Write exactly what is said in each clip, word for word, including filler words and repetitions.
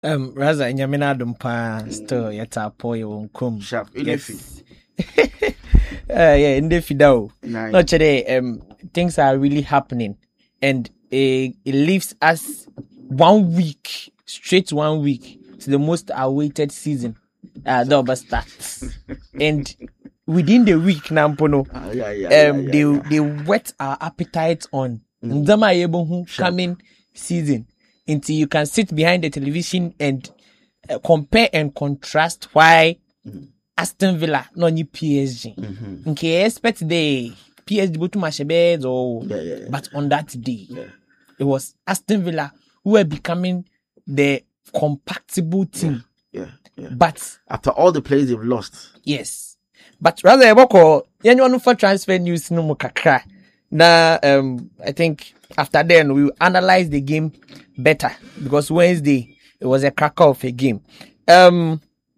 Um, Raza, nyamina dumpa still yeta po ye kum. Sharp. Yes. uh, yeah, in the fidao. Nice. Not today. Um, things are really happening, and it, it leaves us one week straight. One week to the most awaited season. Uh, the over starts, and within the week, Nampono, Ah, yeah, yeah, um, yeah, they yeah, yeah. they whet our appetite on Ndama Yebohu coming season. Until you can sit behind the television and uh, compare and contrast why Mm. Aston Villa no ni P S G. Mhm. Okay, expect the P S G go to Mashebez or Yeah, yeah, yeah. but on that day Yeah. it was Aston Villa who were becoming the compatible team. Yeah, yeah. But After all the players they've lost. yes, but rather eboko anyone for transfer news no mo kakra. Now, um, I think after then we will analyze the game better because Wednesday it was a cracker of a game. Um,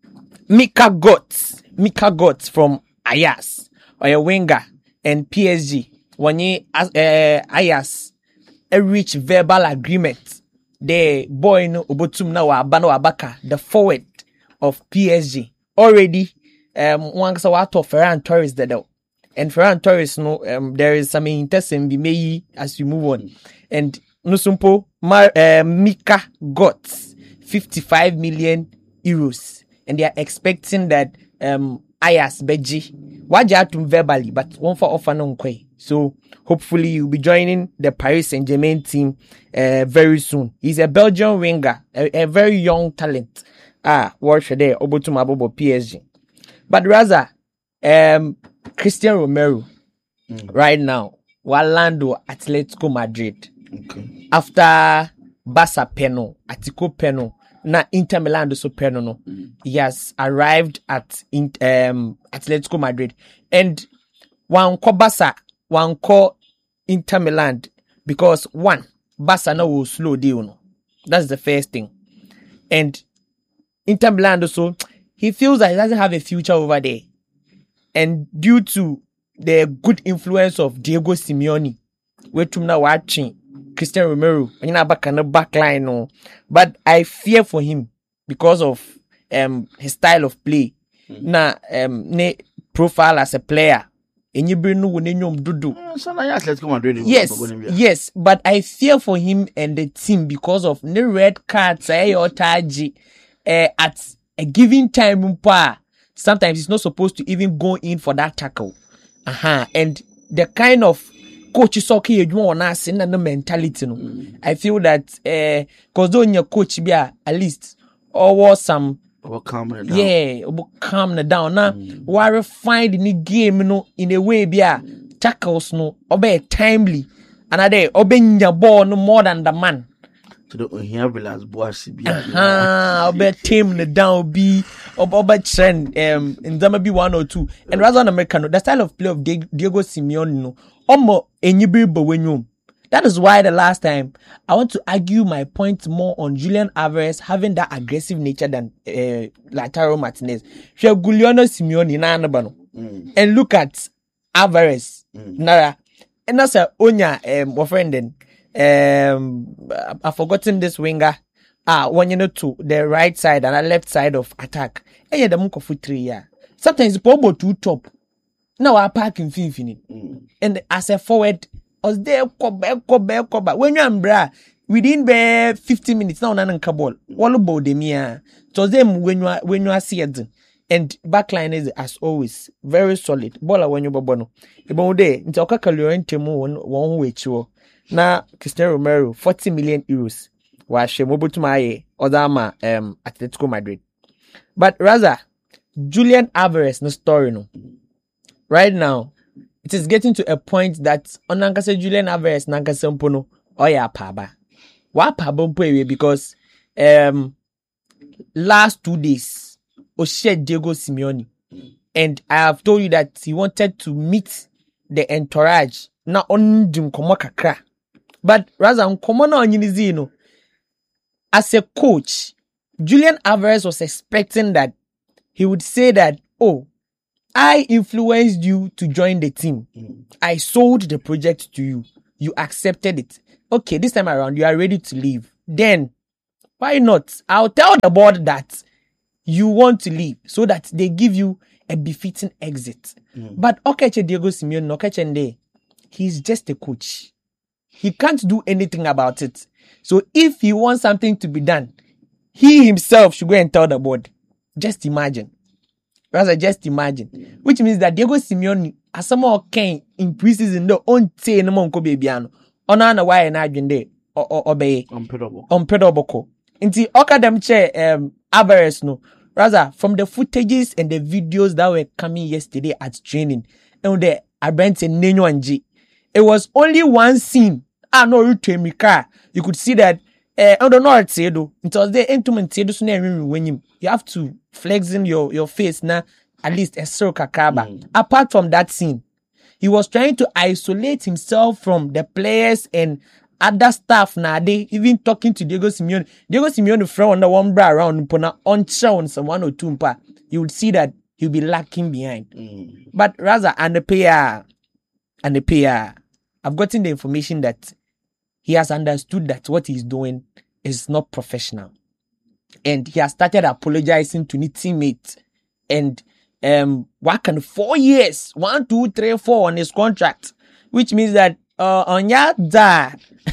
Mika Götze, Mika Götze from Ajax or a winger and P S G. When he uh, Ajax a reach verbal agreement, the boy no obotum na wa abano abaka the forward of P S G already. Um, one so out of Ferran Torres the though. And Ferran Torres, no, um, there is some interesting be made as we move on. And no simple, Mar, uh, Mika got fifty-five million euros, and they are expecting that um Ayas Beji wajatum verbally, but one for offer no kwe. So hopefully you'll be joining the Paris Saint-Germain team uh, very soon. He's a Belgian winger, a, a very young talent. Ah, watch there, Obotum Abobo P S G. But rather, um. Christian Romero mm. right now Orlando Atletico Madrid Okay. after Barca Peno Atletico Peno na Inter Milan so Peno no mm. he has arrived at in, um Atletico Madrid and one call Barca one call Inter Milan because one Barca now will slow down no. That's the first thing, and Inter Milan also he feels that he doesn't have a future over there. And due to the good influence of Diego Simeone, we're now watching Christian Romero, you know, back on the back line, no. But I fear for him because of um his style of play. Mm. Na um ne profile as a player. And you bring no dudu. Yes, yes, but I fear for him and the team because of the red cards eh, or taji uh, at a given time. Sometimes he's not supposed to even go in for that tackle. Uh-huh. And the kind of coach is okay, you want us in the mentality. No? Mm. I feel that, uh, cause though your coach be at least, or was some, about calming it down. yeah, about calming it down. Now, mm. we refined in the game, you know, in a way, be a tackles, no, obey timely. Another, obey your ball no more than the man. To the here relax boss be ah obe team the down be obe trend um in them be one or two and rather than American the style of play of Diego Simeone no omo enyibi bowenum. That is why the last time I want to argue my point more on Julian Alvarez having that aggressive nature than uh, Lautaro Martinez. Share Giuliano Simeone na anabano and look at Alvarez mm. Nara and that's a onya um my friend then Um, I've forgotten this winger. Ah, one you know to the right side and the left side of attack. And yeah, the monk of three yeah. Sometimes the ball too top. Now I park in Finfini. Mm. And as a forward, I was there kobe kobe kobe. When you're bra within be fifty minutes now, nanan kabol. All about them yeah. So them when you are when you are seeing. And backline is as always very solid. Bola when you bobono. Ibon de nti okakalorente mu won we chiwo. Na Cristiano Romero forty million euros wa shemobo tumaye odama um Atletico Madrid. But rather Julian Alvarez no story no. Right now it is getting to a point that onankase Julian Alvarez nankase mpono oya paba. Wa paba mpo ewe because um last two days Oshe Diego Simeone and I have told you that he wanted to meet the entourage na on dim komo kakra. But rather, common on Unizino, as a coach, Julian Alvarez was expecting that he would say that, oh, I influenced you to join the team. Mm. I sold the project to you. You accepted it. Okay, this time around, you are ready to leave. Then, Why not? I'll tell the board that you want to leave so that they give you a befitting exit. Mm. But Okeche Diego Simeone, Okeche Nde, he's just a coach. He can't do anything about it. So if he wants something to be done, he himself should go and tell the board. Just imagine. Rather, just imagine. Which means that Diego Simeone, as someone can in preseason, no on say no more babyano. Ona na why na adwende obey. Unpredictable. Unpredictable. Inti oka dem che um Alvarez no. Rather, from the footages and the videos that were coming yesterday at training, and the Abrante Nenyo Anji, it was only one scene. Ah no, you train me car. You could see that. Uh, I don't know what to say though. It was there. When you you have to flexing your your face now at least a circle kakaba. Mm. Apart from that scene, he was trying to isolate himself from the players and other staff. Now they even talking to Diego Simeone. Diego Simeone friend on the one bra around pona on show some one or two pa. You would see that he'll be lacking behind. Mm. But rather and the pair and the pair, I've gotten the information that he has understood that what he's doing is not professional. And he has started apologizing to his teammates. And um working four years, one, two, three, four on his contract. Which means that uh on ya da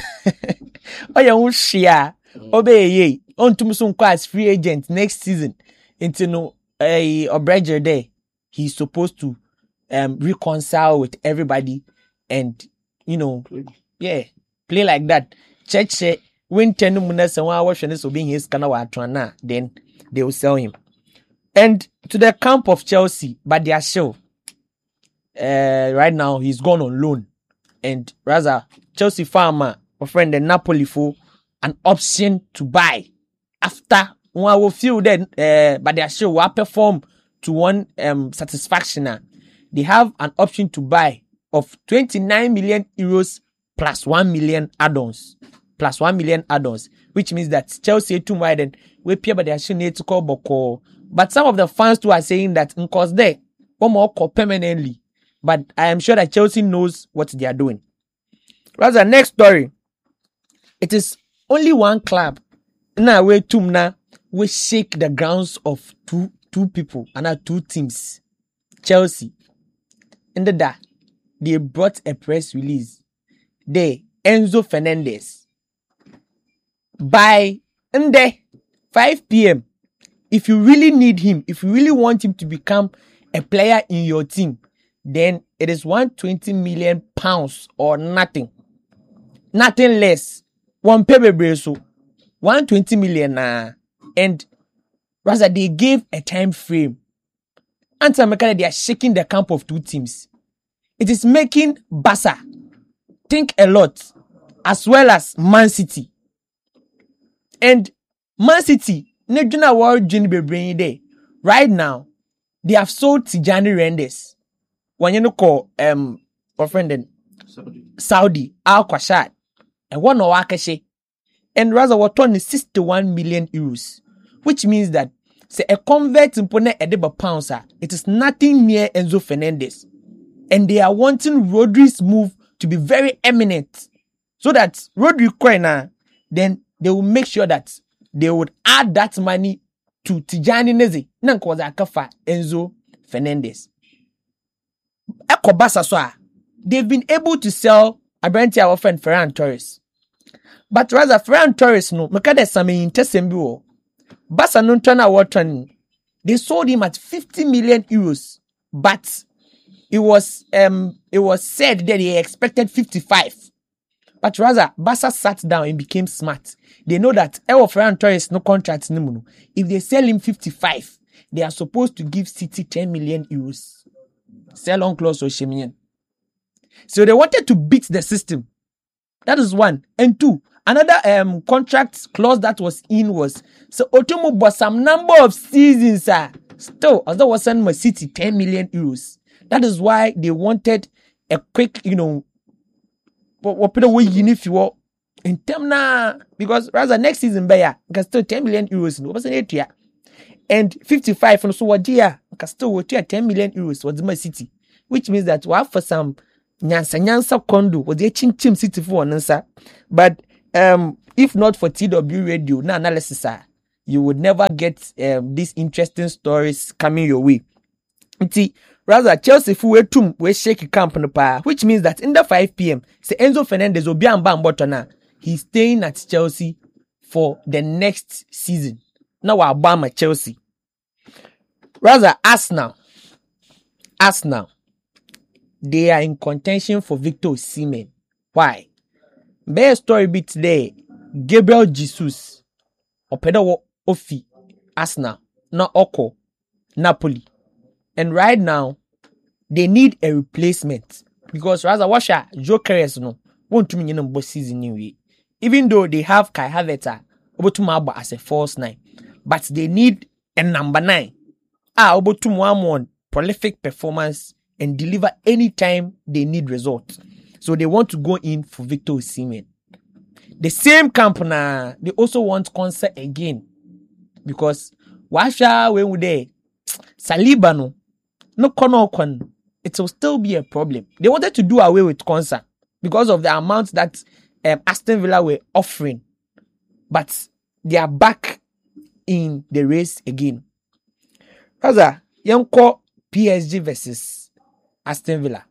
oh ya share obey ye on to some as free agent next season. Into no a Obreger there. He's supposed to um reconcile with everybody and you know yeah. Play like that. Cheche when ten minutes and one watch and this will be his canal, then they will sell him. And to the camp of Chelsea, but they are sure. Uh, right now he's gone on loan, and rather Chelsea farmer, my friend the Napoli for an option to buy after one will feel that. Uh, but they are sure will perform to one um satisfaction. They have an option to buy of twenty-nine million euros. Plus one million add-ons. Plus one million add-ons. Which means that Chelsea too wide and we pay but they actually need to call Boko. But some of the fans too are saying that in cause there, one more call permanently. But I am sure that Chelsea knows what they are doing. Rather, next story. It is only one club. Now we Tumna we shake the grounds of two two people and two teams. Chelsea. In the da, they brought a press release. They Enzo Fernandez by Nde five p.m. If you really need him, if you really want him to become a player in your team, then it is one hundred twenty million pounds or nothing, nothing less. One paper so one hundred twenty million uh, and rather they gave a time frame. And some they are shaking the camp of two teams. It is making Barca think a lot, as well as Man City. And Man City, Nejuna World Junior Brain Day, right now, they have sold Tijani Rendes. When you know, call, um, our friend in Saudi, Saudi Al Qashad, and one or Akashe, and rather what on is sixty-one million euros, which means that, say, a convert in Pone Edeba pounds, it is nothing near Enzo Fernandez. And they are wanting Rodri's move to be very eminent, so that Rodri Koina, then they will make sure that they would add that money to Tijani Neze, Nankwaza Kafa, Enzo Fernandez. Ekobasa, they've been able to sell Abrante our friend Ferran Torres. But rather, Ferran Torres, no, Makade Sami in Tessembuo, Basa non turn out they sold him at fifty million euros, but It was um it was said that they expected fifty-five. But rather, Barca sat down and became smart. They know that El Ferran Torres no contract no. If they sell him fifty-five, they are supposed to give City ten million euros. Sell on clause or Shemian. So they wanted to beat the system. That is one. And two, another um contract clause that was in was so Otomo bought some number of seasons. Uh, still, as that was sending my City ten million euros. That is why they wanted a quick, you know, what people will you if you want in term now, because rather next season, buyer can still ten million euros. No, wasn't it? Yeah, and fifty-five from so what year can still what year ten million euros was my City, which means that we have for some nyansa nyansa kondo or the chin chim City for one answer. But um, If not for T W Radio, na analysis, ah, you would never get um, these interesting stories coming your way. Nti, rather, Chelsea fu we tum we shake camp no pa, which means that in the five p.m. say Enzo Fernandez will be on bottom. He's staying at Chelsea for the next season. Now we're Obama Chelsea. Rather, Arsenal. Arsenal. They are in contention for Victor Osimhen. Why? Best story bit today. Gabriel Jesus. Opedo Ofi. Arsenal. Not Oko. Napoli. And right now, they need a replacement. Because rather, Washa, Joe Carres no, won't to me in season anyway. Even though they have Kai Havertz Obotumabo as a false nine. But they need a number nine. Ah, Obotumwamon prolific performance and deliver anytime they need results. So they want to go in for Victor Osimhen. The same camp na, they also want Konsa again. Because Washa when we there, Saliba no, no kono kon, it will still be a problem. They wanted to do away with Konsa because of the amount that um, Aston Villa were offering. But they are back in the race again. Kaza, Yanko P S G versus Aston Villa.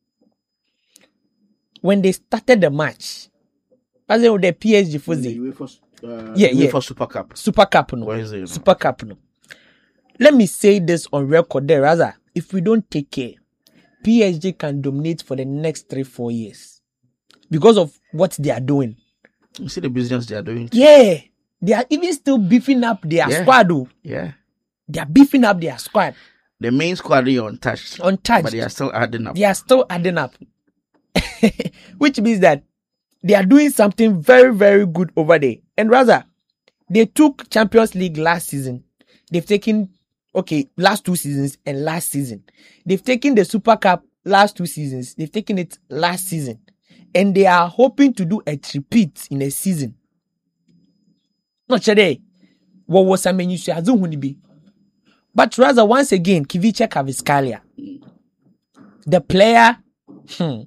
When they started the match, as with the P S G for the uh, yeah, yeah, for Super Cup. Super Cup, no. Where is it? Super Cup, no. Let me say this on record there, rather. If we don't take care, P S G can dominate for the next three, four years because of what they are doing. You see the business they are doing. Yeah, they are even still beefing up their Yeah. squad. Though. Yeah. They are beefing up their squad. The main squad is untouched. Untouched. But they are still adding up. They are still adding up. Which means that they are doing something very, very good over there. And rather, they took Champions League last season. They've taken, okay, last two seasons and last season. They've taken the Super Cup last two seasons. They've taken it last season. And they are hoping to do a repeat in a season. Not today. What was I mean? You should be. But rather, once again, Kivicha Kvaratskhelia, the player, hmm,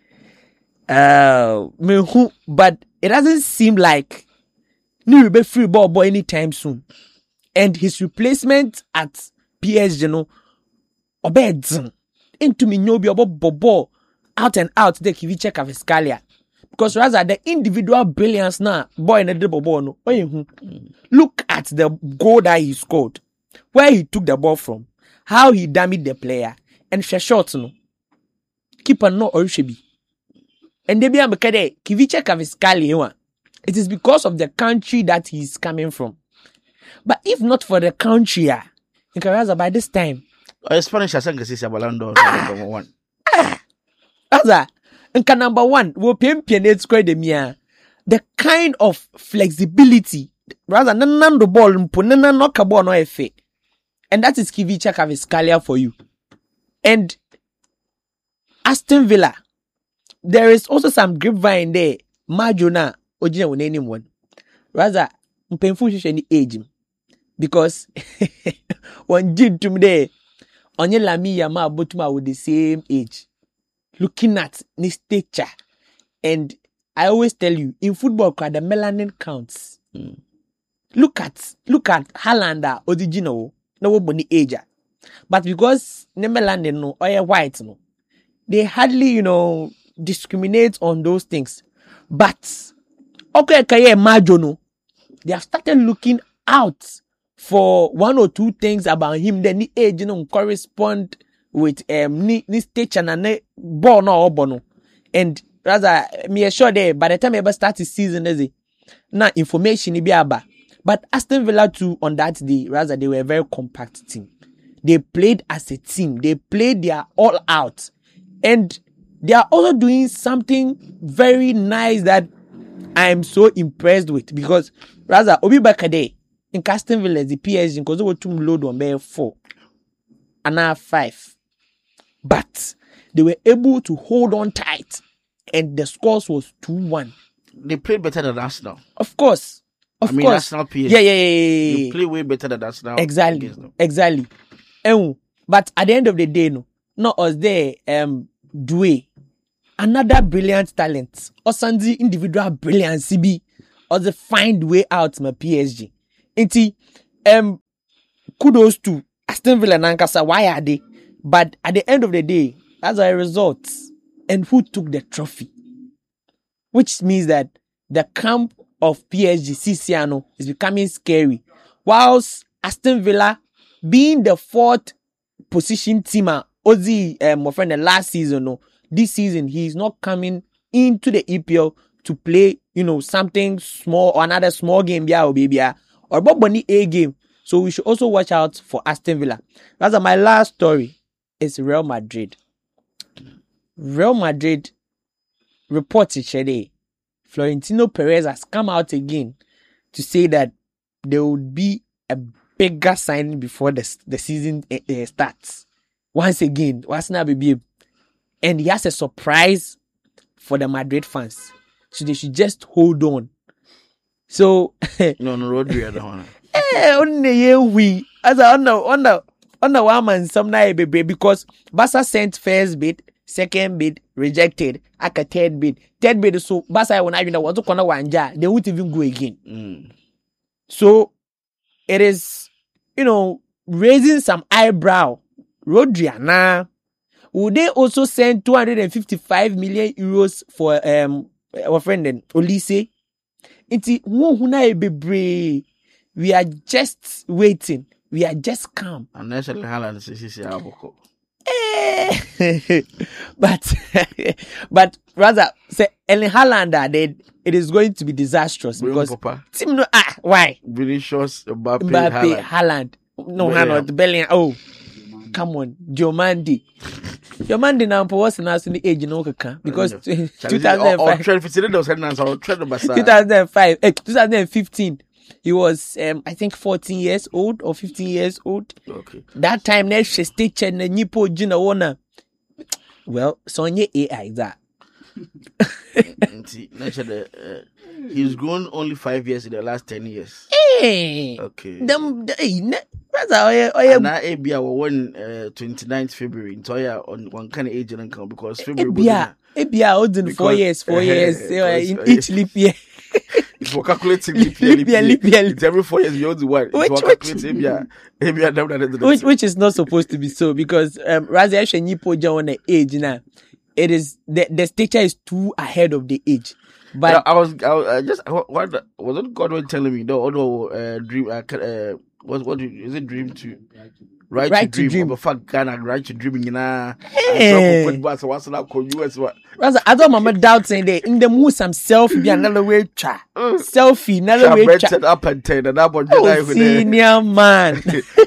uh, me who, but it doesn't seem like he will be free ball boy anytime soon. And his replacement at P S G, no, obeds into me no be about bobo out and out the Kivicha Kvaratskhelia. Because rather the individual brilliance now, boy in the double ball, no, look at the goal that he scored. Where he took the ball from, how he damaged the player, and she shot no. Keeper no Orishebi. And they be a mekade, Kivicha Kvaratskhelia. It is because of the country that he's coming from. But if not for the country, ah, in Karaza by this time. Uh, Spanish I think is Balando number one. Aza, and number one, we pay pianate square the mia. The kind of flexibility, rather than none the ball, punana no cabo no efe. And that is Kivicha Kvaratskhelia for you. And Aston Villa, there is also some grapevine there. Majona Ojina will name one. Rather, painful any age. Because one did to me there, onye Lami Yama Botuma with the same age. Looking at this stature. And I always tell you, in football, the melanin counts. Mm. Look at, look at Haaland, original. No bony age. But because Nemeland no or white no, they hardly, you know, discriminate on those things. But okay, Kaye Majono, they have started looking out for one or two things about him. Then the age, you know, correspond with um ni, ni stage and ne born or bono. And rather, me assure there by the time I ever start the season, is it now information be about. But Aston Villa too, on that day, rather, they were a very compact team. They played as a team. They played their all out. And they are also doing something very nice that I am so impressed with. Because, rather, Obi Bakade, in Aston Villa, the P S G, because they were too load on bare four. And now five. But they were able to hold on tight. And the scores was two one. They played better than Arsenal. Of course. Of I mean, course. Arsenal P S G. Yeah, yeah, yeah, yeah. You play way better than Arsenal. Exactly. Exactly. And, but at the end of the day, no, not us there, um, Due, another brilliant talent, Osanzi individual brilliance, C B, or the find way out my P S G. Inti, um, kudos to Aston Villa and Nankasa. Why are they? But at the end of the day, that's a result. And who took the trophy? Which means that the camp of P S G, Ciciano, is becoming scary. Whilst Aston Villa, being the fourth position teamer, Ozzy, um, my friend, the last season, no, this season, he is not coming into the E P L to play, you know, something small or another small game, yeah, or baby, yeah, or Boboni A game. So we should also watch out for Aston Villa. That's my last story. It's Real Madrid. Real Madrid reported today, Florentino Perez has come out again to say that there would be a bigger signing before the, the season uh, starts. Once again, what's not baby? And he has a surprise for the Madrid fans. So they should just hold on. So no, no, Rodri, I don't want to. Eh, only we as I know, on the on the one man some night baby because Barca sent first bid, second bid rejected, aka third bid, third bid. So Barca when I you know want to corner one jar, they won't even go again. Mm. So it is, you know, raising some eyebrow. Rodri, nah. Would they also send two hundred fifty-five million euros for um our friend then Olise? It's we are just waiting. We are just calm. And Erling Haaland says Aboko. But but rather say Erling Haaland they it is going to be disastrous Bring because Papa. team no ah why Vinicius Mbappe, Mbappe Haaland. Haaland no Bellingham. Haaland Bellingham oh come on Diomande Diomande now for what's now in the age no kaka because two thousand five two thousand five eh, twenty fifteen he was um I think fourteen years old or fifteen years old. Okay. That time next she stage and nipo jina wona. Well, Sonye A I that. He's grown only five years in the last ten years. Hey. Okay. Them hey, that's how I and now A B I won uh twenty-ninth February in Toya on one kind of age and come because February A B I olden four years, four years in each leap year. If we're calculating leap year, leap year, leap year, it's every four years you only one. Which, which, A B I, A B I, which, which is not supposed to be so because um Razi actually nipo on the age now. It is the the stature is too ahead of the age. But yeah, I was I, was, I just what, what wasn't Godwin telling me no although uh, dream uh, uh what what is it dream to right, right to dream, dream. But fuck Ghana right to dreaming you know. Hey. Rather, I don't mama doubt saying that in the mood some selfie be another way cha selfie another way cha up and ten and up on oh, senior man.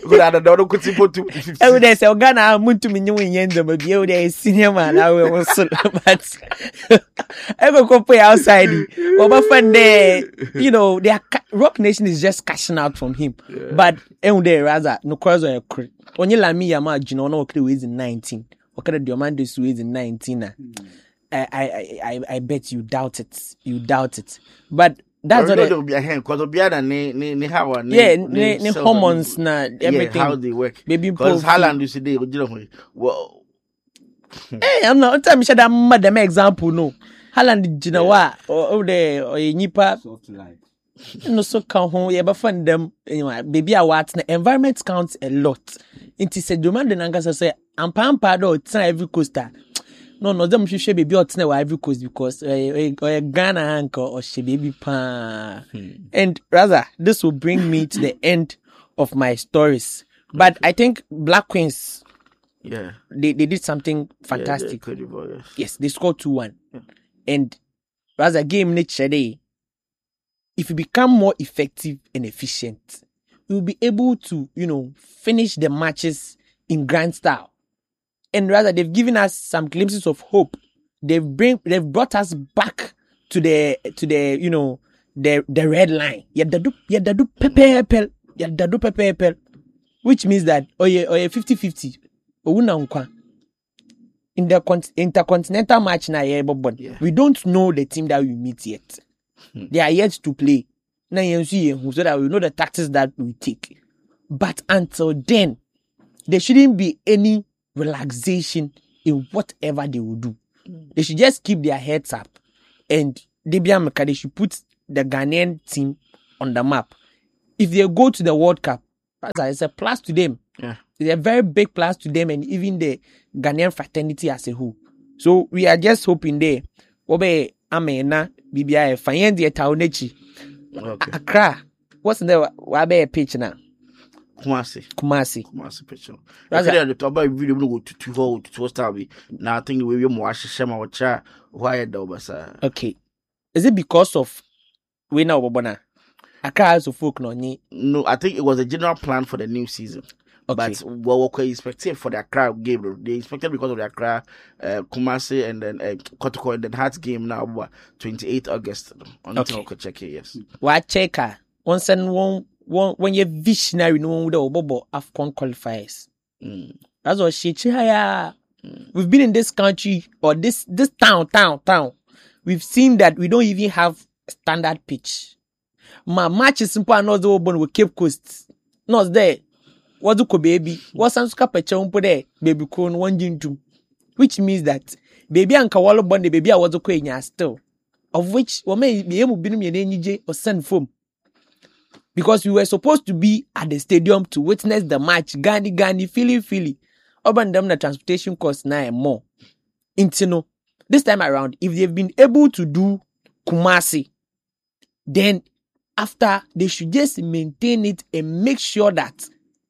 Every day say Ghana I'm to me new in the maybe every day senior man I will also but I go play outside. But friend there, you know, their Rock Nation is just cashing out from him. Yeah. But every day rather no cause or when you la me yama jino no okay is in nineteen. Okay, the Diomande is in nineteen. Mm. I, I I I bet you doubt it. You doubt it. But that's what it will be a hand because be other ne ne ne how yeah ne ne hormones na everything yeah, how they work. Baby because Haaland you see they well. Hey, I'm not telling me that madam example no. Haaland jina wa or the or nipa no so come home yeah but find them anyway baby a what the environment counts a lot. It is a demand and angasa say I'm pampa do it's not every coaster. No, no, them should baby or tna every coast because or Ghana anchor or she baby pa. Hmm. And rather, this will bring me to the end of my stories. But okay. I think Black Queens, yeah, they, they did something fantastic. Yeah, yes. yes, they scored two one. Yeah. And rather, game nature day, if you become more effective and efficient, you'll be able to, you know, finish the matches in grand style. And rather, they've given us some glimpses of hope. They've bring, they've brought us back to the, to the, you know, the the red line. Yadadu, yadadu, pepe, yadadu, pepe, which means that oh yeah, oh yeah, fifty-fifty. In the con- intercontinental match now, yeah, but yeah. we don't know the team that we meet yet. Hmm. They are yet to play. Now you see, so that we know the tactics that we take. But until then, there shouldn't be any relaxation in whatever they will do. Mm. They should just keep their heads up and they be they should put the Ghanaian team on the map. If they go to the World Cup, it's a plus to them. Yeah. It's a very big plus to them and even the Ghanaian fraternity as a whole. So we are just hoping there. Obe amena bibia fayen de taunechi. Okay. Accra. What's in the wabe pitch now? Kumasi. Kumasi. Kumasi pitch. That's That's the top about video go to two hole to two star. Now I think we will more shema wacha why the obasa. Okay. Is it because of we now Bobona? Accra has a folk no ni. No, I think it was a general plan for the new season. Okay. But what we expected for the Accra game, they expected because of the Accra, uh, Kumasi, and then uh, Kotoko, and then Hearts game now, twenty-eighth August. Until okay. Check it, yes. What checker? Once and one, one when you're visionary, no one will bobo AFCON qualifiers. Mm. That's what she chaya. We've been in this country or this this town, town, town. We've seen that we don't even have standard pitch. My match is simple. Not the one with Cape Coast. Not there. What do baby? What sounds capacha umpo there? Baby kon one jintu. Which means that baby and kawalo bond the baby I was okay still. Of which we may be able to be N J or send foam. Because we were supposed to be at the stadium to witness the match. Gani Gani, Philly Philly. Urban them the transportation cost now and more. Intino. This time around, if they've been able to do Kumasi, then after they should just maintain it and make sure that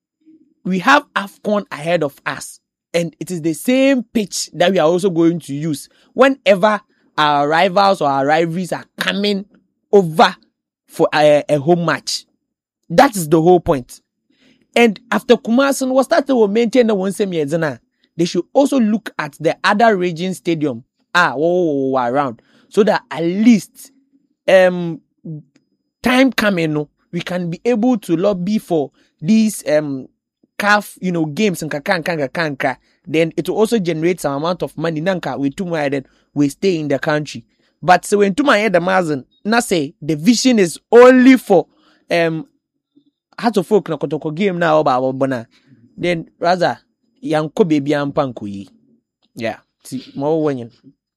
we have AFCON ahead of us. And it is the same pitch that we are also going to use whenever our rivals or our rivalries are coming over for a, a home match. That is the whole point. And after Kumasi was started to maintain the one same year, they should also look at the other region stadium ah whoa, whoa, whoa, around so that at least um time coming, no, we can be able to lobby for these um C A F, you know, games and kaka kaka kaka. Then it will also generate some amount of money. Nanka we too much then we stay in the country. But so when too much the mazen, na say the vision is only for um how to folk na kotoko game now about bona. Then rather yanko baby ampanku. Yeah. See more when.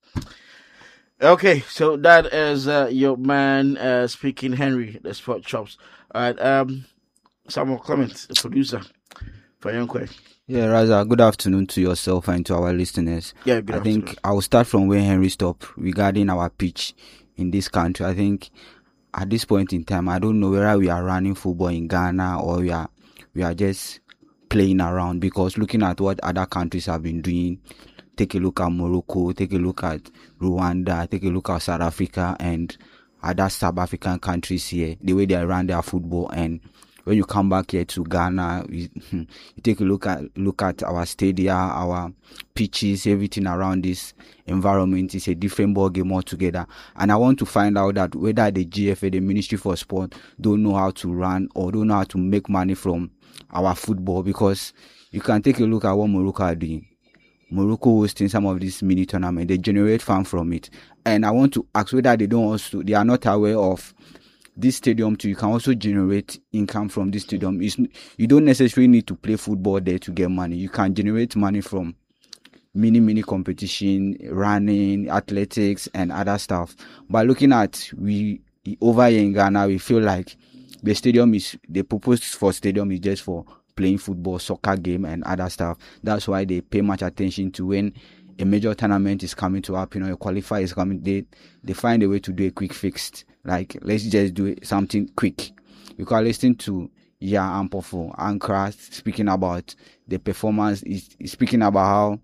Okay, so that is uh, your man uh, speaking, Henry, the Sport Chops. All right, um, Samuel Clement, the producer, for your question. Yeah, Raza, good afternoon to yourself and to our listeners. Yeah, good I afternoon. think I will start from where Henry stopped regarding our pitch in this country. I think at this point in time, I don't know whether we are running football in Ghana or we are we are just playing around, because looking at what other countries have been doing, take a look at Morocco, take a look at Rwanda, take a look at South Africa and other South African countries here, the way they run their football. And when you come back here to Ghana, you, you take a look at look at our stadia, our pitches, everything around this environment is a different ball game altogether. And I want to find out that whether the G F A, the Ministry for Sport, don't know how to run or don't know how to make money from our football, because you can take a look at what Morocco are doing. Morocco hosting some of these mini tournaments, they generate fun from it. And I want to ask whether they don't also, they are not aware of this stadium too. You can also generate income from this stadium. It's, you don't necessarily need to play football there to get money. You can generate money from mini, mini competition, running, athletics, and other stuff. But looking at, we, over here in Ghana, we feel like the stadium is, the purpose for stadium is just for playing football, soccer game, and other stuff. That's why they pay much attention to when a major tournament is coming to happen, or a qualifier is coming. They they find a way to do a quick fix. Like, let's just do something quick. You can listen to Ya Ampofo Ankara speaking about the performance. He's, he's speaking about how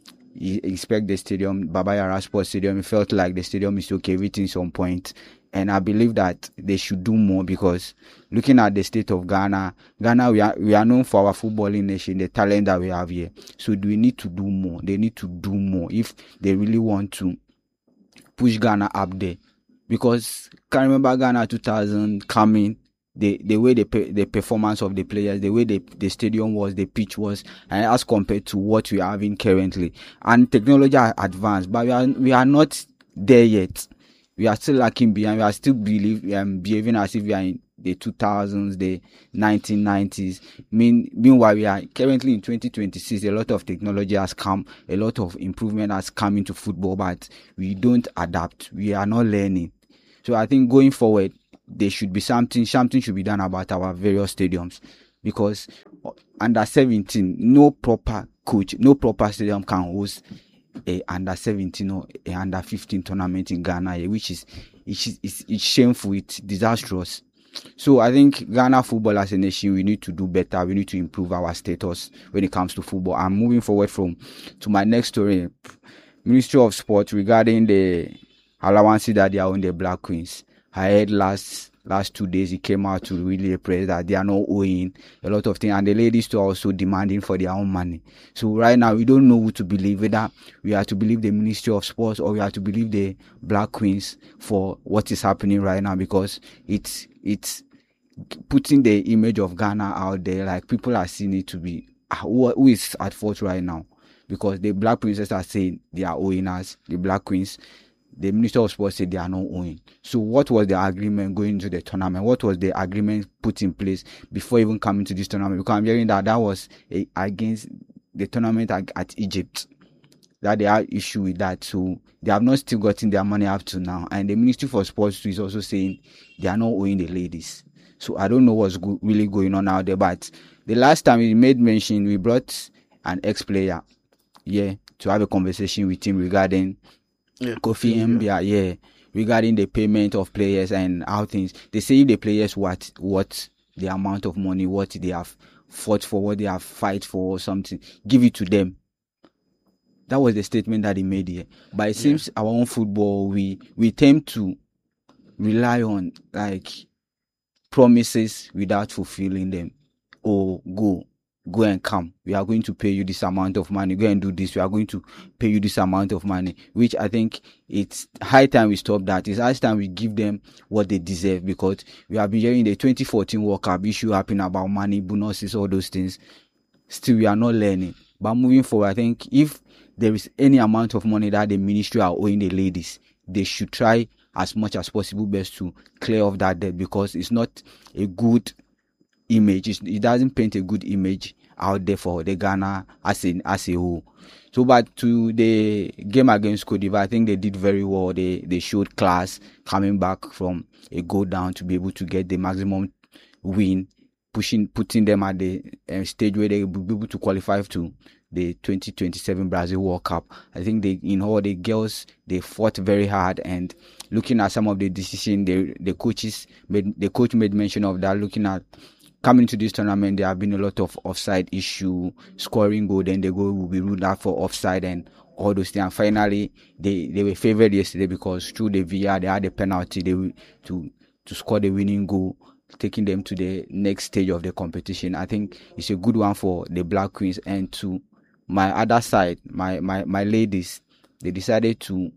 he expect the stadium, Baba Yara Sports Stadium. He felt like the stadium is okay, everything's on point. And I believe that they should do more, because looking at the state of Ghana, Ghana, we are, we are known for our footballing nation, the talent that we have here. So do we need to do more? They need to do more if they really want to push Ghana up there. Because can remember Ghana two thousand coming, the, the way the, the performance of the players, the way the, the stadium was, the pitch was, and as compared to what we are having currently. And technology has advanced, but we are, we are not there yet. We are still lacking behind. We are still believe, um, behaving as if we are in the two thousands, the nineteen nineties. Mean, meanwhile, we are currently in twenty twenty-six. A lot of technology has come. A lot of improvement has come into football, but we don't adapt. We are not learning. So I think going forward, there should be something, something should be done about our various stadiums, because under seventeen, no proper coach, no proper stadium can host a under seventeen or a under fifteen tournament in Ghana, which is it's, it's, it's shameful, it's disastrous. So I think Ghana football as a nation, we need to do better. We need to improve our status when it comes to football. I'm moving forward from to my next story. Ministry of Sport regarding the allowances that they are on the Black Queens. I heard last last two days it came out to really press that they are not owing a lot of things, and the ladies too are also demanding for their own money. So right now we don't know who to believe, whether we have to believe the Ministry of Sports or we have to believe the Black Queens for what is happening right now, because it's it's putting the image of Ghana out there. Like, people are seeing it to be who, who is at fault right now, because the Black Princess are saying they are owing us, the Black Queens. The Minister of Sports said they are not owing. So what was the agreement going into the tournament? What was the agreement put in place before even coming to this tournament? Because I'm hearing that that was a, against the tournament at, at Egypt, that they have issue with that. So they have not still gotten their money up to now. And the Ministry for Sports is also saying they are not owing the ladies. So I don't know what's go- really going on out there. But the last time we made mention, we brought an ex-player, yeah, to have a conversation with him regarding Yeah, Kofi Mbia, yeah, regarding the payment of players and how things. They say if the players what what the amount of money, what they have fought for, what they have fight for, or something, give it to them. That was the statement that he made here. But it seems yeah. our own football, we we tend to rely on like promises without fulfilling them. Or go. Go and come. We are going to pay you this amount of money. Go and do this. We are going to pay you this amount of money. Which I think it's high time we stop that. It's high time we give them what they deserve, because we have been hearing the twenty fourteen World Cup issue happening about money, bonuses, all those things. Still, we are not learning. But moving forward, I think if there is any amount of money that the ministry are owing the ladies, they should try as much as possible best to clear off that debt, because it's not a good image. It doesn't paint a good image out there for the Ghana as a as a whole. So, but to the game against Cote d'Ivoire, I think they did very well. They they showed class, coming back from a goal down to be able to get the maximum win, pushing putting them at the uh, stage where they will be able to qualify to the twenty twenty-seven Brazil World Cup. I think they, in all the girls, they fought very hard, and looking at some of the decisions, the the coaches made the coach made mention of that. Looking at coming to this tournament, there have been a lot of offside issue, scoring goal, then the goal will be ruled out for offside and all those things. And finally, they, they were favored yesterday because through the V R, they had a penalty they to to score the winning goal, taking them to the next stage of the competition. I think it's a good one for the Black Queens. And to my other side, my, my, my ladies, they decided to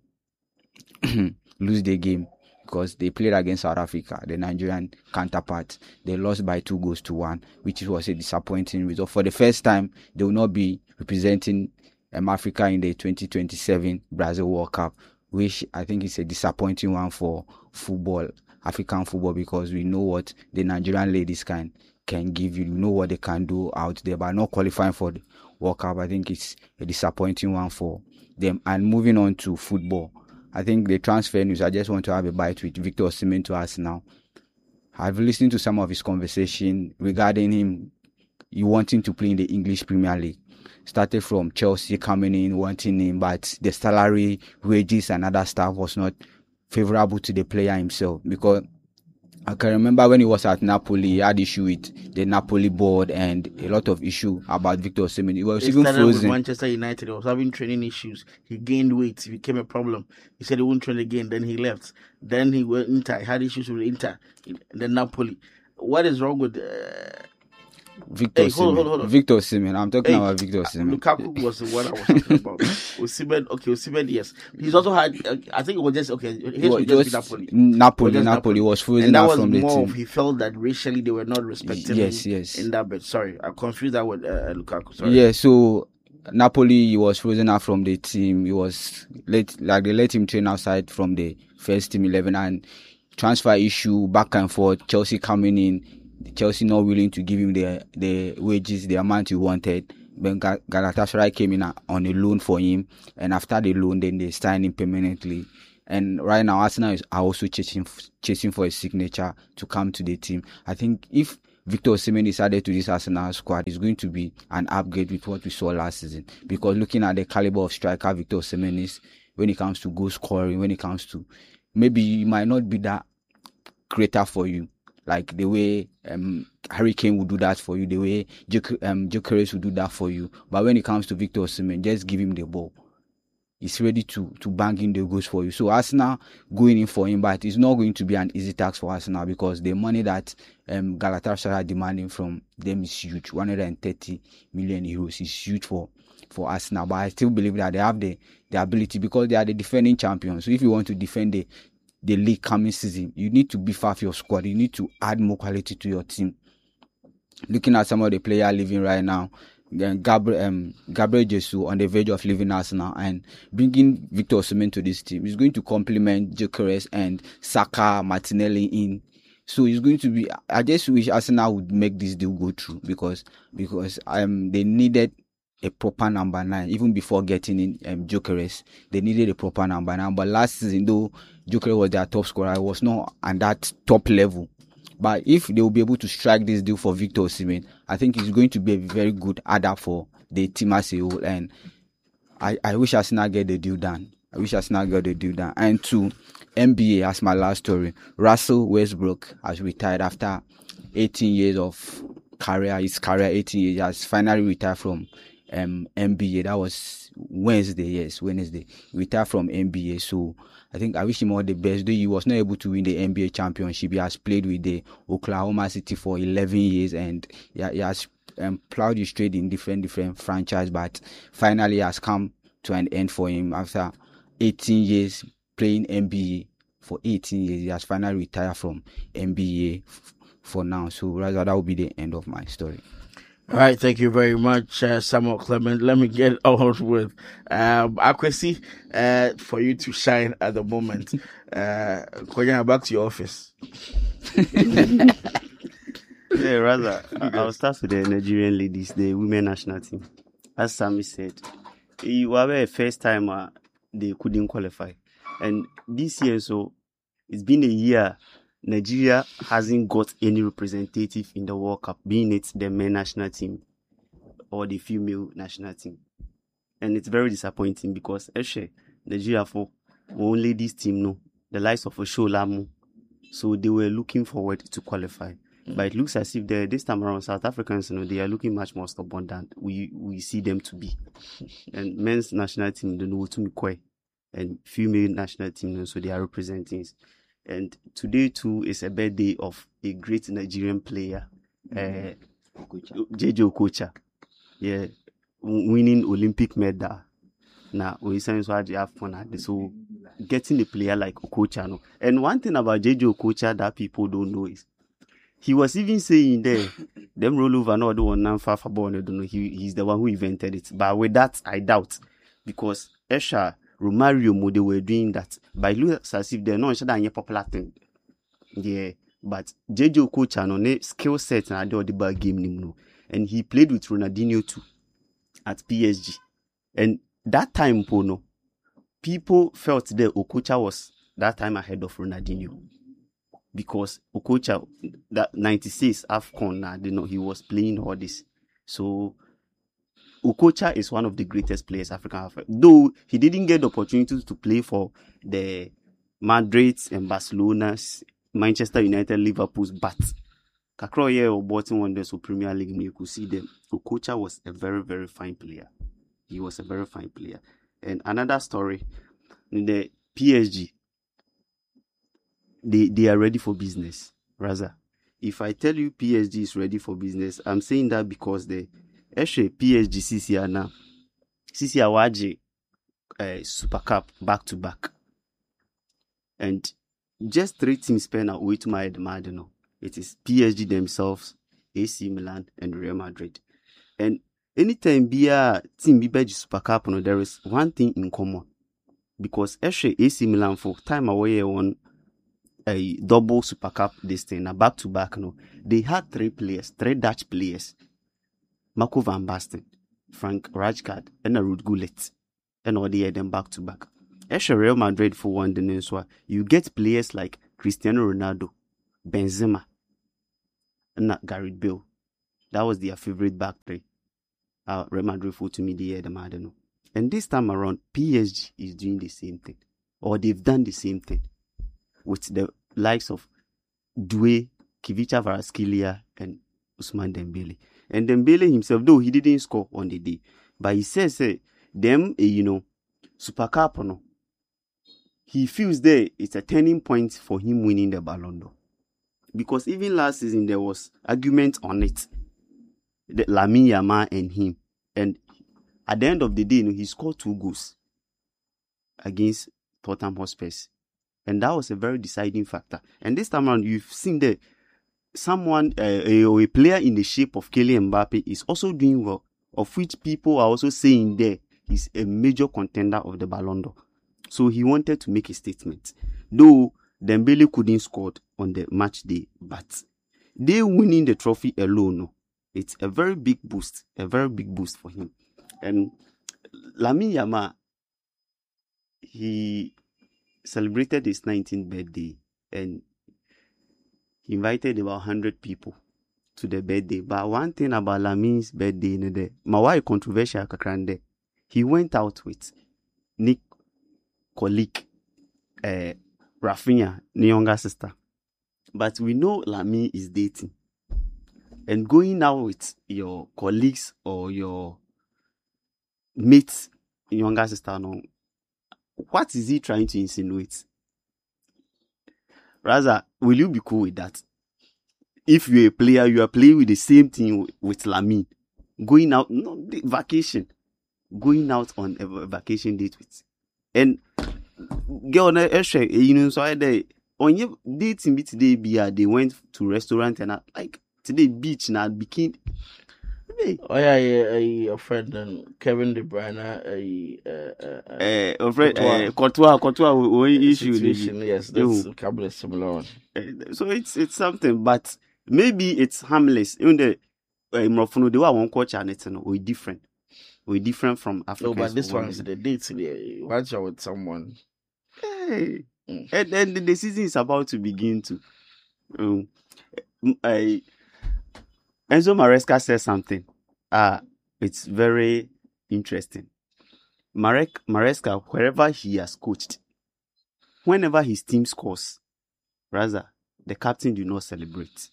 lose the game, because they played against South Africa, the Nigerian counterpart. They lost by two goals to one, which was a disappointing result. For the first time, they will not be representing um, Africa in the twenty twenty-seven Brazil World Cup, which I think is a disappointing one for football, African football, because we know what the Nigerian ladies can can give you. We know what they can do out there, but not qualifying for the World Cup. I think it's a disappointing one for them. And moving on to football, I think the transfer news, I just want to have a bite with Victor Osimhen to us now. I've listened to some of his conversation regarding him, you wanting to play in the English Premier League. Started from Chelsea coming in, wanting him, but the salary, wages and other stuff was not favorable to the player himself, because I can remember when he was at Napoli, he had issue with the Napoli board and a lot of issue about Victor Osimhen. He was He even started frozen. with Manchester United. He was having training issues. He gained weight. It became a problem. He said he wouldn't train again. Then he left. Then he went Inter. He had issues with Inter. Then Napoli. What is wrong with uh, Victor Hey, hold on, Osimhen? hold on, hold on. Victor Osimhen. I'm talking Hey, about Victor Osimhen. Lukaku was the one I was talking about. Osimhen, okay, Osimhen, yes. He's also had, uh, I think it was just, okay, his It was was just just Napoli. Napoli, It was just Napoli was frozen And that out was from the more team. of, he felt that racially they were not respecting Yes, him yes. in that bit. Sorry, I confused that with uh, Lukaku. Sorry. Yeah, so Napoli, he was frozen out from the team. He was let like they let him train outside from the first team eleven, and transfer issue back and forth. Chelsea coming in, Chelsea not willing to give him the the wages, the amount he wanted. Then Galatasaray came in on a loan for him, and after the loan, then they signed him permanently. And right now, Arsenal is are also chasing chasing for a signature to come to the team. I think if Victor Osimhen is added to this Arsenal squad, it's going to be an upgrade with what we saw last season. Because looking at the caliber of striker Victor Osimhen is, when it comes to goal scoring, when it comes to, maybe he might not be that creator for you, like the way um, Harry Kane would do that for you, the way um, Gyökeres would do that for you. But when it comes to Victor Osimhen, just give him the ball. He's ready to to bang in the goals for you. So Arsenal going in for him, but it's not going to be an easy task for Arsenal because the money that um, Galatasaray are demanding from them is huge. one hundred thirty million euros is huge for, for Arsenal. But I still believe that they have the, the ability because they are the defending champions. So if you want to defend the, the league coming season, you need to beef up your squad. You need to add more quality to your team. Looking at some of the players leaving right now, Gabriel, um, Gabriel Jesus on the verge of leaving Arsenal, and bringing Victor Osimhen to this team is going to complement Gyökeres and Saka, Martinelli in. So it's going to be. I just wish Arsenal would make this deal go through because because um they needed a proper number nine even before getting in um, Gyökeres. They needed a proper number nine. But last season, though Gyökeres was their top scorer, it was not at that top level. But if they will be able to strike this deal for Victor Osimhen, I think it's going to be a very good adder for the team as a whole. And I, I wish Arsenal get the deal done. I wish Arsenal get the deal done. And to N B A, as my last story, Russell Westbrook has retired after eighteen years of career. His career, eighteen years, he has finally retired from um, N B A. That was Wednesday, yes, Wednesday. Retired from N B A. So I think I wish him all the best. Though he was not able to win the N B A championship, he has played with the Oklahoma City for eleven years, and he, he has um, plowed his trade in different different franchises. But finally, has come to an end for him after eighteen years playing N B A. For eighteen years, he has finally retired from N B A f- for now. So rather, that will be the end of my story. All right, thank you very much, uh, Samuel Clement. Let me get on with um, Akwesi uh, for you to shine at the moment. Uh, Konya, back to your office. Yeah, rather, I'll start with the Nigerian ladies, the women national team. As Sammy said, it was the first time uh, they couldn't qualify. And this year, so it's been a year Nigeria hasn't got any representative in the World Cup, being it the men national team or the female national team. And it's very disappointing because actually Nigeria for only this team no, the likes of Osholamu. So they were looking forward to qualify. Mm-hmm. But it looks as if they, this time around South Africans, you know, they are looking much more stubborn than we, we see them to be. And men's national team don't know to me quite. And female national team, so they are representing. And today too is a birthday of a great Nigerian player, mm-hmm. uh, J J Okocha. Yeah, winning Olympic medal. Now we say so have fun. So getting a player like Okocha, no. And one thing about J J Okocha that people don't know is he was even saying there, them roll over no do one far for born. I don't know. He he's the one who invented it. But with that, I doubt because Esha. Romario Mo, they were doing that. But it looks as if they're not sure that popular thing. Yeah. But J J Okocha, no, skill set and I do the bad game, no. And he played with Ronaldinho too at P S G. And that time, no, people felt that Okocha was that time ahead of Ronaldinho. Because Okocha, that ninety-six AFCON, you know, he was playing all this. So, Okocha is one of the greatest players African have. Though he didn't get the opportunity to play for the Madrid and Barcelona's, Manchester United, Liverpool's, but Kakroye or Bolton Wanderers or Premier League, you could see them. Okocha was a very, very fine player. He was a very fine player. And another story, in the P S G, they, they are ready for business. Rather, if I tell you P S G is ready for business, I'm saying that because they actually P S G C C A now. C C A waje uh, Super Cup back to back. And just three teams pen away to my demand, you know. It is P S G themselves, A C Milan, and Real Madrid. And anytime be a team be P S G Super Cup, you know, there is one thing in common. Because actually A C Milan for time away on a double Super Cup this thing, a back to back, you know, they had three players, three Dutch players. Marco van Basten, Frank Rijkaard, and Ruud Gullit. And all they had them back to back. Eshe Real Madrid for one the you get players like Cristiano Ronaldo, Benzema, and Gareth Bale. That was their favorite back three. Uh, Real Madrid for to me the year the Madden. And this time around, P S G is doing the same thing, or they've done the same thing with the likes of Doué, Kivicha Kvaratskhelia, and Ousmane Dembele. And Dembele himself, though he didn't score on the day, but he says, hey, them, eh, you know, Super Cup, no, he feels there it's a turning point for him winning the Ballon d'Or. Because even last season, there was argument on it. The Lamine Yamal and him. And at the end of the day, you know, he scored two goals against Tottenham Hotspur. And that was a very deciding factor. And this time around, you've seen that someone, uh, a, a player in the shape of Kylian Mbappe is also doing well, of which people are also saying there he's a major contender of the Ballon d'Or. So he wanted to make a statement. Though Dembele couldn't score on the match day, but they winning the trophy alone, no, it's a very big boost, a very big boost for him. And Lamine Yamal, he celebrated his nineteenth birthday and he invited about one hundred people to the birthday. But one thing about Lamine's birthday, my wife controversial, he went out with Nick colleague, uh, Rafinha, the younger sister. But we know Lamine is dating. And going out with your colleagues or your mates, younger sister, no, what is he trying to insinuate? Rather, will you be cool with that? If you're a player, you are playing with the same team with Lamine. Going out, no, vacation. Going out on a vacation date with. And get on a share, you know, so I they on your dating me today, be they went to restaurant and I, like today beach now became. Hey. Oh yeah, yeah, your friend and Kevin De Bruyne, uh, uh, uh, uh, friend, uh, Courtois, Courtois, we issue. Yes, that's a couple of similar one. Uh, so it's it's something, but maybe it's harmless. Even the Mrofuno, they were one coach and it's no, we different. We different from Africa. No, but this one is the date today. Watch out with someone. Hey, mm. and then the, the season is about to begin to. Um, I, Enzo Maresca said something. Ah, uh, it's very interesting. Marek Maresca, wherever he has coached, whenever his team scores, rather the captain do not celebrate.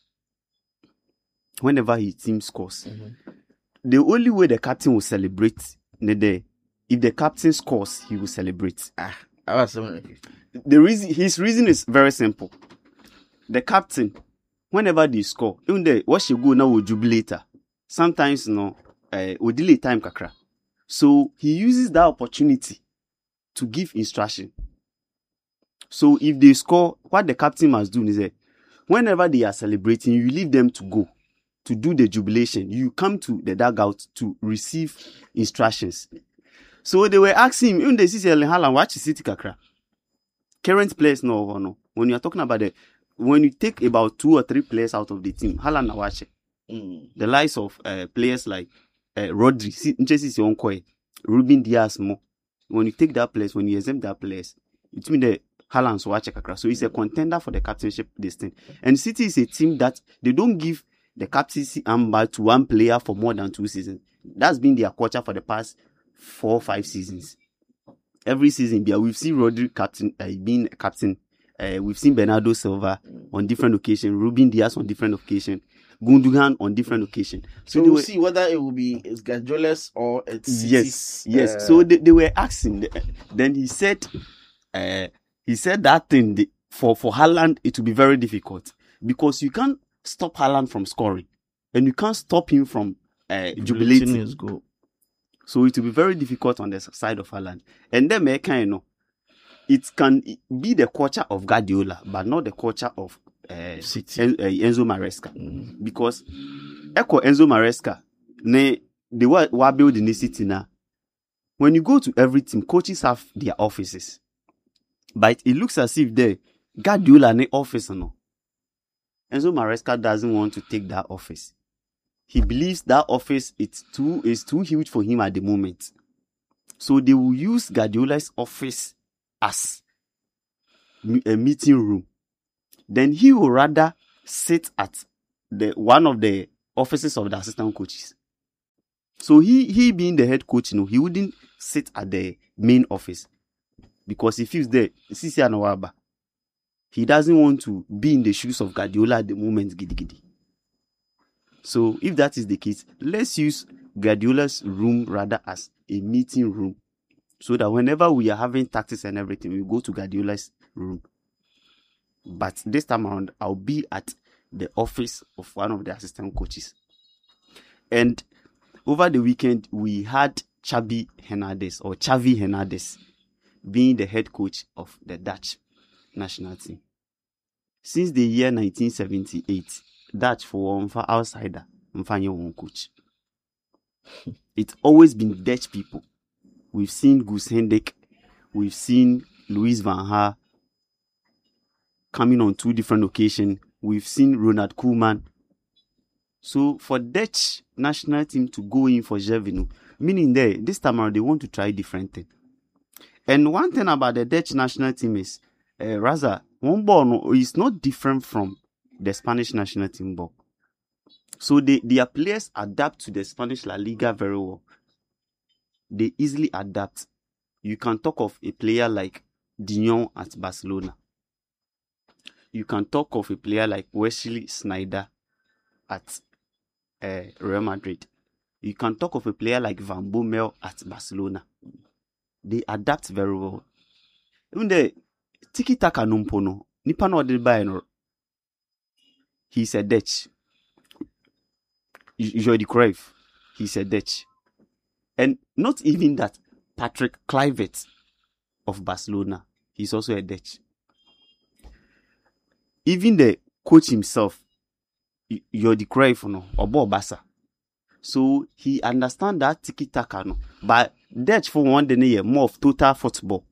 Whenever his team scores. Mm-hmm. The only way the captain will celebrate, if the captain scores, he will celebrate. Ah, I was saying. The reason, his reason is very simple. The captain, whenever they score, even the what she go now will jubilate. Sometimes, you know, uh, will delay time kakra. So he uses that opportunity to give instruction. So if they score, what the captain must do is that whenever they are celebrating, you leave them to go. To do the jubilation, you come to the dugout to receive instructions. So they were asking him, even they see Erling Haaland, watch City kakra. Current players, no, no. When you are talking about the, when you take about two or three players out of the team, Haaland na watch mm. the likes of uh, players like uh, Rodri, Ruben Diaz, more. When you take that place, when you exempt that place, it means the Haaland's watch kakra. So it's a contender for the captainship this thing. And City is a team that they don't give the captaincy armband to one player for more than two seasons. That's been their culture for the past four or five seasons. Every season, we've seen Rodri captain, uh, being a captain. Uh, we've seen Bernardo Silva on different occasions, Ruben Diaz on different occasions, Gundogan on different occasions. So, so we'll see whether it will be it's Guardiola's or it's yes, yes. Uh... So they, they were asking. Then he said, uh, he said that thing the, for for Haaland it will be very difficult because you can't stop Haaland from scoring, and you can't stop him from uh, jubilating his goal. So it will be very difficult on the side of Haaland. And then, you know, it can be the culture of Guardiola, but not the culture of uh, City. En- uh, Enzo Maresca. Mm. Because Echo Enzo Maresca, ne they were, were building the City now. When you go to every team, coaches have their offices, but it looks as if the Guardiola ne office no. Enzo Maresca doesn't want to take that office. He believes that office it's too is too huge for him at the moment. So they will use Guardiola's office as a meeting room, then he will rather sit at the one of the offices of the assistant coaches. So he he being the head coach, you know, he wouldn't sit at the main office because he feels there. He doesn't want to be in the shoes of Guardiola at the moment. Gidi gidi. So if that is the case, let's use Guardiola's room rather as a meeting room, so that whenever we are having tactics and everything, we go to Guardiola's room. But this time around, I'll be at the office of one of the assistant coaches. And over the weekend, we had Xavi Hernandez or Xavi Hernandez being the head coach of the Dutch national team. Since the year nineteen seventy-eight, Dutch for one for outsider, one coach. It's always been Dutch people. We've seen Guus Hiddink, we've seen Louis van Gaal coming on two different occasions. We've seen Ronald Koeman. So for Dutch national team to go in for Gervinho, meaning there, this time around they want to try different thing. And one thing about the Dutch national team is, uh, Raza, one ball is not different from the Spanish national team ball. So they, their players adapt to the Spanish La Liga very well. They easily adapt. You can talk of a player like De Jong at Barcelona. You can talk of a player like Wesley Sneijder at uh, Real Madrid. You can talk of a player like Van Bommel at Barcelona. They adapt very well. Even the Tiki Taka Numpono, Nipano Adelbaino, he's a Dutch. Jordi Cruyff, he's a Dutch. And not even that, Patrick Kluivert of Barcelona, he's also a Dutch. Even the coach himself, Jordi Cruyff, no, Obo Basa. So he understands that tiki taka, no. But Dutch for one day more of total football.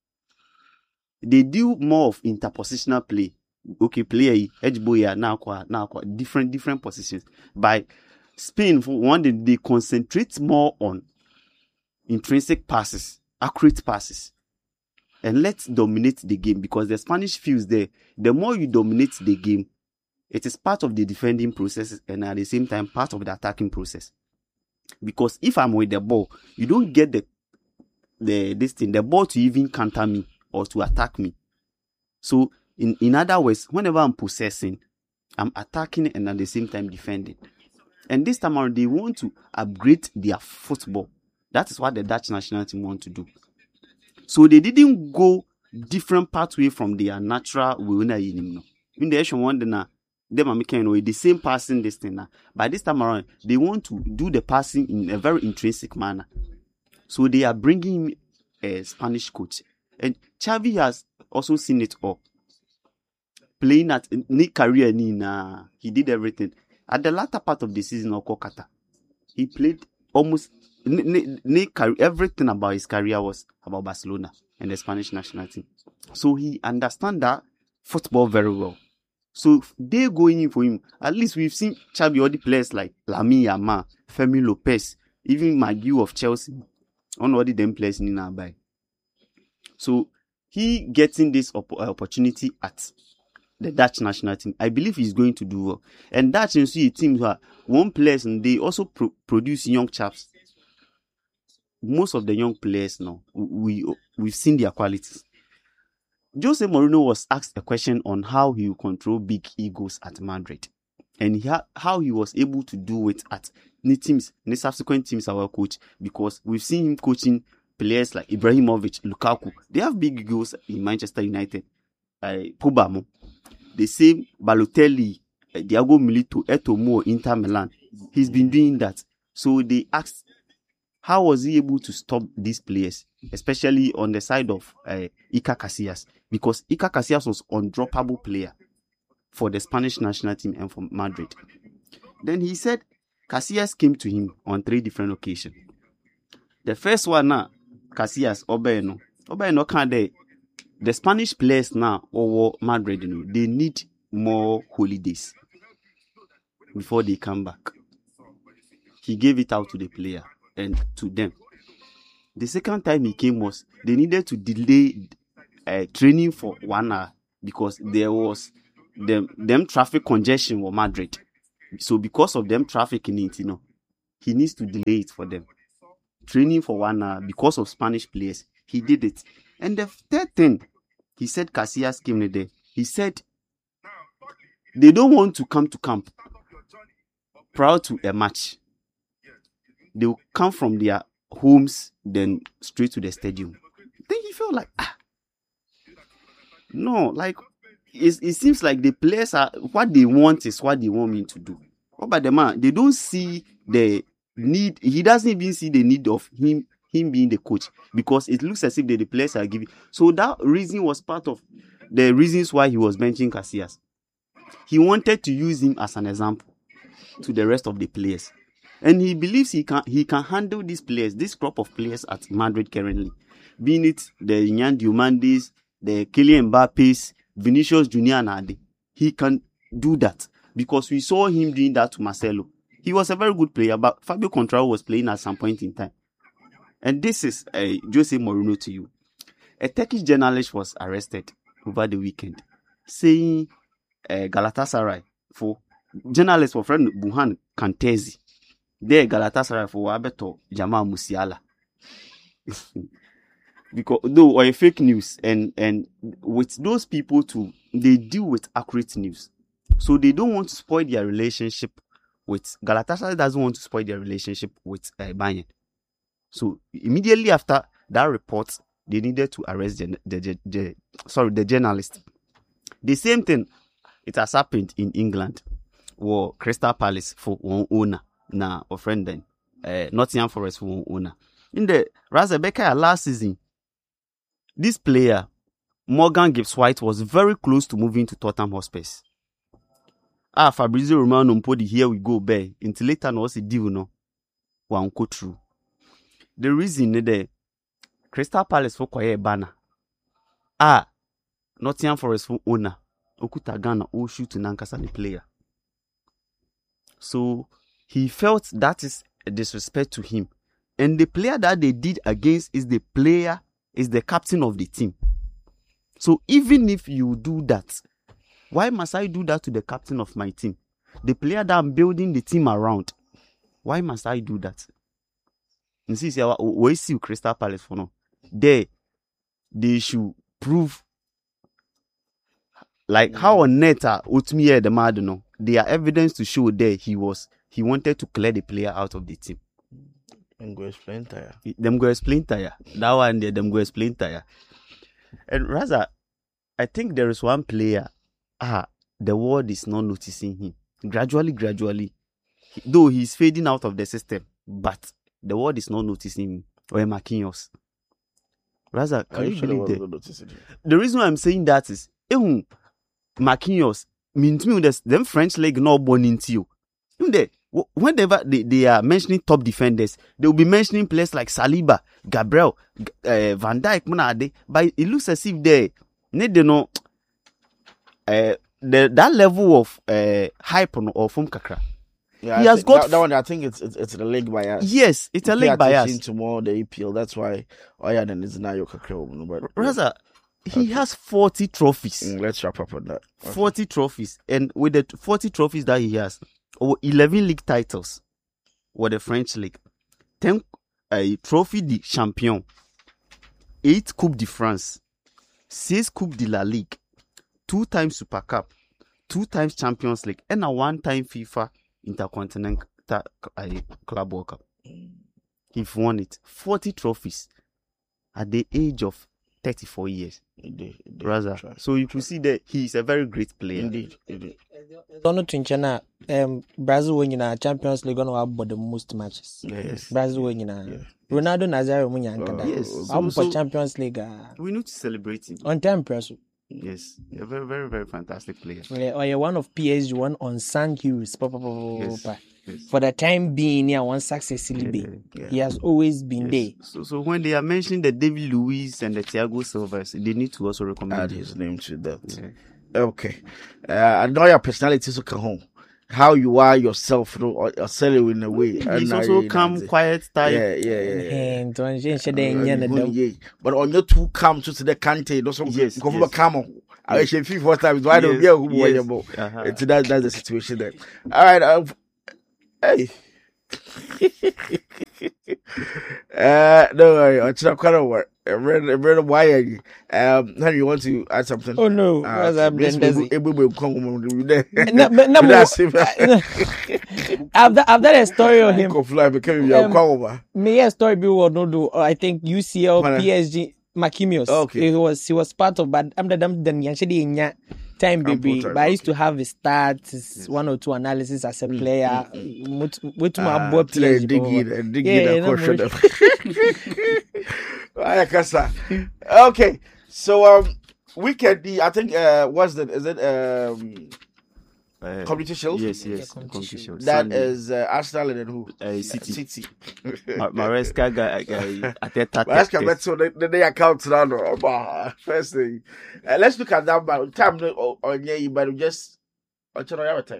They do more of interpositional play. Okay, play edge boy now now different different positions. By Spain for one day they concentrate more on intrinsic passes, accurate passes. And let's dominate the game, because the Spanish feels there, the more you dominate the game, it is part of the defending process and at the same time part of the attacking process. Because if I'm with the ball, you don't get the the this thing, the ball to even counter me or to attack me. So in, in other words, whenever I'm possessing, I'm attacking and at the same time defending. And this time around, they want to upgrade their football. That is what the Dutch national team want to do. So they didn't go different pathway from their natural winner. In the actual one, they are making the same passing this thing now. By this time around, they want to do the passing in a very intrinsic manner. So they are bringing a Spanish coach. And Xavi has also seen it all. Playing at Nick career, he did everything. At the latter part of the season of Kolkata, he played almost Nick, everything about his career was about Barcelona and the Spanish national team. So he understands that football very well. So they going in for him. At least we've seen Xavi all the players like Lamine Yamal, Fermin Lopez, even Maguire of Chelsea, on all the them players in our buy. So he getting this op- opportunity at the Dutch national team, I believe he's going to do well. And Dutch, you see, a team who are one players and they also pro- produce young chaps. Most of the young players now, we we've seen their qualities. Jose Mourinho was asked a question on how he will control big egos at Madrid, and he ha- how he was able to do it at the teams, the subsequent teams our coach, because we've seen him coaching players like Ibrahimovic, Lukaku. They have big egos in Manchester United. Uh, Pogba, the same Balotelli, uh, Thiago Milito, Eto'o Mo, Inter Milan. He's been doing that. So they asked, how was he able to stop these players, especially on the side of uh, Iker Casillas? Because Iker Casillas was an undroppable player for the Spanish national team and for Madrid. Then he said Casillas came to him on three different occasions. The first one now, Casillas, Obeeno. Obeeno can't they? The Spanish players now over Madrid, you know, they need more holidays before they come back. He gave it out to the player and to them. The second time he came was they needed to delay uh, training for one hour because there was them them traffic congestion for Madrid. So because of them traffic in it, you know, he needs to delay it for them. Training for one hour because of Spanish players. He did it. And the third thing, he said Casillas came in there. He said they don't want to come to camp prior to a match. They will come from their homes, then straight to the stadium. Then he felt like, ah, no, like, it, it seems like the players are, what they want is what they want me to do. What about the man? They don't see the need, he doesn't even see the need of him him being the coach because it looks as if the, the players are giving. So that reason was part of the reasons why he was benching Casillas. He wanted to use him as an example to the rest of the players. And he believes he can he can handle these players, this crop of players at Madrid currently. Being it the Iñan Diomandis, the Kylian Mbappes, Vinicius Junior and Ade. He can do that because we saw him doing that to Marcelo. He was a very good player, but Fabio Contrao was playing at some point in time. And this is uh, Jose Mourinho to you. A Turkish journalist was arrested over the weekend, saying uh, Galatasaray for journalist for friend Buhan Kantezi. There Galatasaray for Abeto Jamal Musiala. Because though or a fake news and and with those people too, they deal with accurate news. So they don't want to spoil their relationship with Galatasaray doesn't want to spoil their relationship with uh, Bayern. So immediately after that report, they needed to arrest the, the, the, the sorry the journalist. The same thing it has happened in England, where Crystal Palace for one owner, na a friend then, uh, Nottingham Forest for one owner. In the Razabeka last season, this player Morgan Gibbs-White was very close to moving to Tottenham Hotspur. Ah, Fabrizio Romano mpodi here we go bear. Until later no was a deal no, one go through. The reason the Crystal Palace for kwaye banner. Ah, Nottingham Forest for owner. Okuta Ghana o shoot to Nankasa the player. So he felt that is a disrespect to him. And the player that they did against is the player, is the captain of the team. So even if you do that, why must I do that to the captain of my team? The player that I'm building the team around. Why must I do that? You see, we see Crystal Palace for now. They, they should prove like how on net Utmi the mad no. There are evidence to show there he was he wanted to clear the player out of the team. Them go explain tire. Them go explain tire. That one there, them go explain tire. And rather, I think there is one player. Ah, the world is not noticing him. Gradually, gradually, he, though he's fading out of the system, but the world is not noticing him. Or Marquinhos. Rather, can you, you sure believe that? The reason why I'm saying that is, eh, Marquinhos means me that them French league not born into you. You know, whenever they, they are mentioning top defenders, they will be mentioning players like Saliba, Gabriel, uh, Van Dijk, but it looks as if they need to know uh, the, that level of uh, hype on or from Kakra. Yeah, he I has got that, that one. I think it's it's, it's the league bias. Yes, it's you a league bias. Into more the A P L. That's why. Oh yeah, then it's not your Kakra. But rather, he okay. has forty trophies. Mm, let's wrap up on that. Okay. Forty trophies, and with the forty trophies that he has, or eleven league titles, or the French league, ten a uh, trophy de champion, eight Coupe de France, six Coupe de la Ligue, two times Super Cup, two times Champions League, and a one time FIFA Intercontinental uh, Club World Cup. He won it. forty trophies at the age of thirty-four years. Indeed, indeed. Rather. Try, so you try. can see that he is a very great player. Indeed, indeed. Don't know um Brazil when you know Champions League gonna have the most matches. Yes. Brazil when you know Ronaldo Nazario when you Yes. I'm So, for so Champions League. Uh, we need to celebrate him. on time press. Yes. A very, very, very fantastic player. Or you're one of P S G one unsung heroes. Pa, pa, pa, pa, Yes. pa. Yes. For the time being, yeah, one successfully be. Yeah. He has always been Yes. there. So, so when they are mentioning the David Luiz and the Thiago Silvas, they need to also recommend Add him. his name to that. Yeah. Okay. Uh, I know your personality to come home. how you are yourself, you know, or, or sell it in a way. He's And also I- calm, quiet type. Yeah, yeah, yeah. yeah. And on Jane said, Uh, "Then you go, yeah. But on your two come to the country, those some Yes, go for yes. come on. I wish you first time. Why don't Yes, you go yes. about? Uh-huh. It's that that's the situation there. All right. Uh, hey. uh, no worry. I'm not quite over. Why are you? Um, Henry, you want to add something? Oh no, Uh, because I'm yes, then we- we- we will come home with that. No, but no, That's more- it. I've done, I've done a story on him. Go fly, became your Um, come over. Me a story be will not do. I think U C L, Mana? P S G, Makimios. Okay. He was he was part of, but I'm the damn then Yanshadi in ya time Ample baby. time, But I used okay. to have his stats, his one or two analysis as a player. With my Ah, boy today P S G. dig over. in and dig Yeah, in and no caution more. them. Ay, kasa. Okay, so um, weekend. I think uh, what's that? Is it um, Uh, Community Shield? Yes, yes. Yeah, Community Community Shield. Shield. That Sunday. is uh, Arsenal and then who? Uh, City. City. Ma- Maresca guy, guy, Ateta But that's test. come so the, the day account now. No, oh, first thing. Uh, let's look at that. But time no, or, or yeah, you better just. I'll tell you time.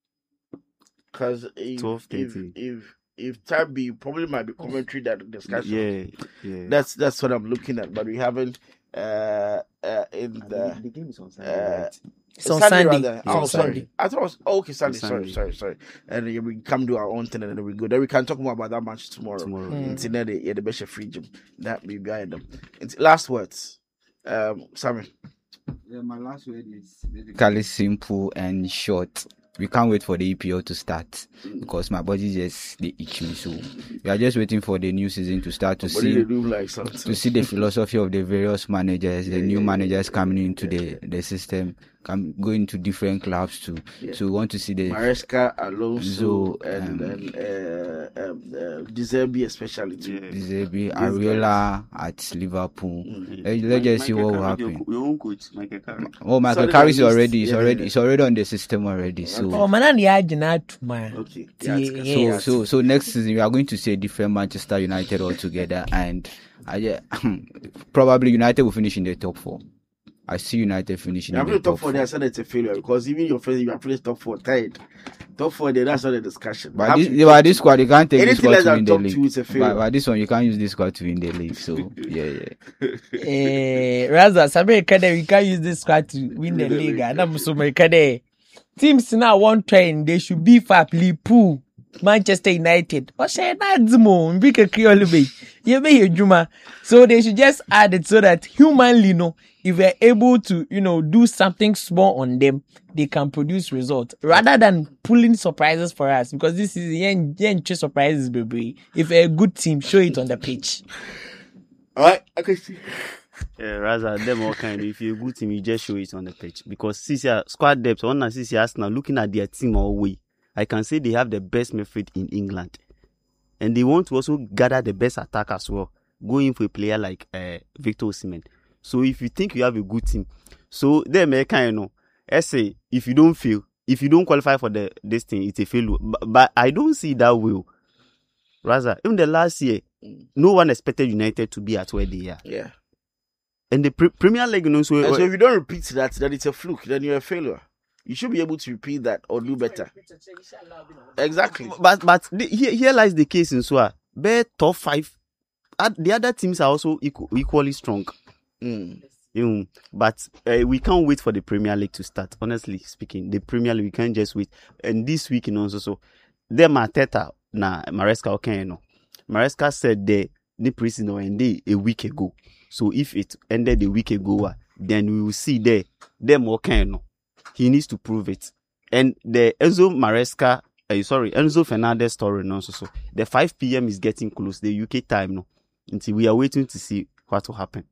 Because if, twelve if thirty. if if time be probably might be commentary that discussion. Yeah, yeah. That's that's what I'm looking at, but we haven't uh uh in the the game is on uh, right? It's on Sunday. rather. It's Oh, on sorry. Sunday. I thought it was oh, okay. Sunday. It's Sorry, Sunday. sorry, sorry. And then we come do our own thing, and then we go. Then we can talk more about that match tomorrow. Tomorrow. Mm. Until then, yeah, the best free gym that be behind them. It's, last words, um, Sammy. Yeah, my last word is basically simple and short. We can't wait for the E P L to start because my body just they itch me. So we are just waiting for the new season to start to What do they see do like something? to see the philosophy of the various managers, the new managers coming into the the system, come going to different clubs too. Yeah. So we want to see the Maresca, Alonso, So, and um, and uh, um, uh, Deserbi especially too. Yeah. Zebi guys. Areola at Liverpool. Mm. Let, let's just see what will Carrick, happen. Your, your own coach, Michael Carrick. Oh, Michael Sorry, Carrick is that list. already, is Yeah, already, yeah. it's already on the system already. So. Oh man, the agent to man. Okay. Yeah, it's- yeah. So, Yeah. so, so next season we are going to see a different Manchester United altogether, and I yeah, probably United will finish in the top four. I see United finishing I'm in the going to top top four. four. They are said it's a failure because even your friends, you are finished top four, third, top four. There, that's not a discussion. But Have this, to- but this squad, you can't take this Anything squad less to than win the top league. two is a failure. But, but this one, you can't use this squad to win the league. So yeah, yeah. Eh, Raza, America there we can use this squad to win the league. And I'm so America there. Teams now one train, they should beef up Liverpool, Manchester United. Or say that's more big a Creole. You may Juma. So they should just add it so that humanly, no, if we're able to, you know, do something small on them, they can produce results rather than pulling surprises for us. Because this is yen yen surprises, baby. If a good team, show it on the pitch. All right. Okay. Yeah, rather them all kind. If you're a good team, you just show it on the pitch. Because C C R squad depth, on C C Arsenal, looking at their team all way, I can say they have the best midfield in England, and they want to also gather the best attack as well, going for a player like uh, Victor Osimhen. So if you think you have a good team, so them eh, kind of know, I say if you don't feel, if you don't qualify for the this thing, it's a failure. But, but I don't see that will. Rather, even the last year, no one expected United to be at where they are. Yeah. And the pre- Premier League, you know, so, And so if you don't repeat that, then it's a fluke. Then you're a failure. You should be able to repeat that or do better. Exactly. but but the, here here lies the case in Swa. Bare top five, uh, the other teams are also equal, equally strong. Mm. You know, but uh, we can't wait for the Premier League to start. Honestly speaking, the Premier League we can't just wait. And this week, you know, also so them Arteta na Maresca okay, you know. Maresca said the the preseason ended a week ago. So if it ended a week ago, uh, then we will see there them okay, you know. He needs to prove it. And the Enzo Maresca, uh, sorry, Enzo Fernandez story, no, so, so the five p.m. is getting close, the U K time, no. Until we are waiting to see what will happen.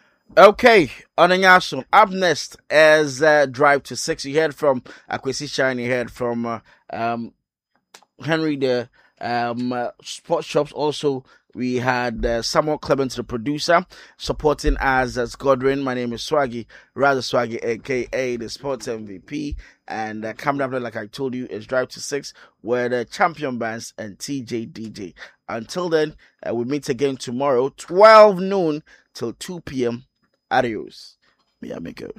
Okay, on the up next is uh, Drive to Six. You heard from Akwesi Shine, you heard from uh, um, Henry the um, uh, Sports Shops. Also, we had uh, Samuel Clements, the producer, supporting us as Godwin. My name is Swaggy, rather Swaggy, aka the Sports M V P. And uh, coming up, like I told you, is Drive to Six, where the champion bands and T J D J. Until then, uh, we meet again tomorrow, twelve noon till two p.m. Adios, mi amigos.